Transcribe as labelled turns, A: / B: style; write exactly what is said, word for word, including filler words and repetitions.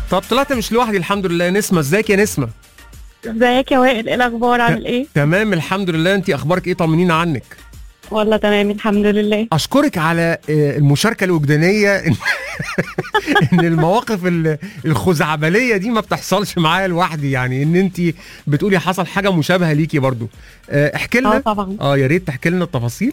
A: طب طلعت مش لوحدي الحمد لله. نسمة، ازيك يا نسمة؟
B: ازيك يا وائل، ايه الاخبار؟ عامل ايه؟
A: تمام الحمد لله. انت اخبارك ايه؟ طمنينا عنك.
B: والله تمام الحمد لله.
A: اشكرك على آه، المشاركه الوجدانيه. ان إن المواقف ال- الخزعبليه دي ما بتحصلش معايا لوحدي، يعني ان انت بتقولي حصل حاجه مشابهه ليكي برضو. آه، احكي
B: اه
A: لنا.
B: طبعا.
A: اه يا ريت تحكي لنا التفاصيل.